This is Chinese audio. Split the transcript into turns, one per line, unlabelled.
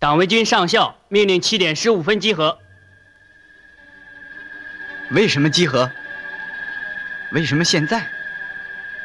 党卫军上校命令7点15分集合。
为什么集合？为什么现在？